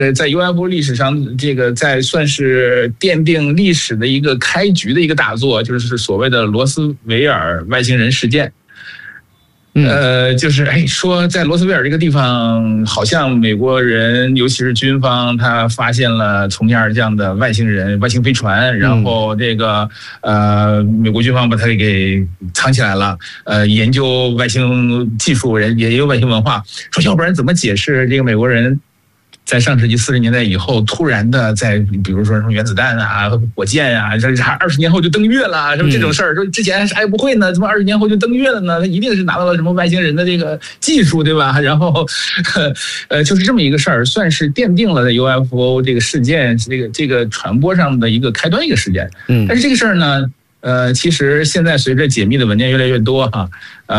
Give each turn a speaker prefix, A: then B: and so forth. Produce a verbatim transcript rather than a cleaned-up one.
A: 呃，在 U F O 历史上，这个在算是奠定历史的一个开局的一个大作，就是所谓的罗斯维尔外星人事件。呃，就是哎，说在罗斯威尔这个地方，好像美国人，尤其是军方，他发现了从天而降的外星人、外星飞船，然后这个呃，美国军方把它给藏起来了。呃，研究外星技术人，研究外星文化，说要不然怎么解释这个美国人在上世纪四十年代以后，突然的在比如说什么原子弹啊、火箭啊，这二十年后就登月了，什么这种事儿，说之前啥也不会呢，怎么二十年后就登月了呢？他一定是拿到了什么外星人的这个技术，对吧？然后，呃，就是这么一个事儿，算是奠定了 U F O 这个事件这个这个传播上的一个开端一个事件。嗯，但是这个事儿呢，呃，其实现在随着解密的文件越来越多哈，呃。